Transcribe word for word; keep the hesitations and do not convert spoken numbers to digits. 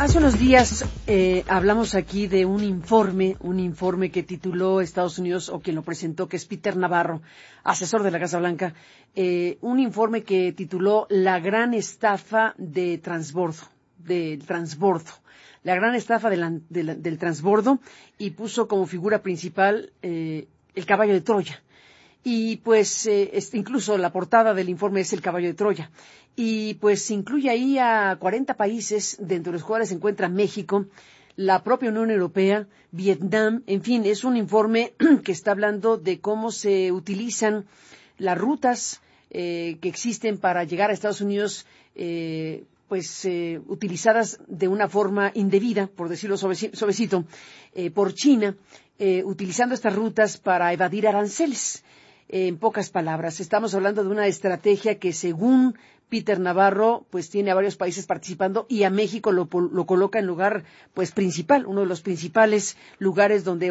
Hace unos días eh, hablamos aquí de un informe, un informe que tituló Estados Unidos, o quien lo presentó, que es Peter Navarro, asesor de la Casa Blanca, eh, un informe que tituló La gran estafa de transbordo, del transbordo, la gran estafa de la, de la, del transbordo, y puso como figura principal eh, el caballo de Troya. Y pues eh, este, incluso la portada del informe es el caballo de Troya. Y pues incluye ahí a cuarenta países, dentro de los cuales se encuentra México, la propia Unión Europea, Vietnam, en fin, es un informe que está hablando de cómo se utilizan las rutas eh, que existen para llegar a Estados Unidos, eh, pues eh, utilizadas de una forma indebida, por decirlo suavecito, eh, por China, eh, utilizando estas rutas para evadir aranceles. En pocas palabras, estamos hablando de una estrategia que, según Peter Navarro, pues tiene a varios países participando, y a México lo, lo coloca en lugar pues principal, uno de los principales lugares donde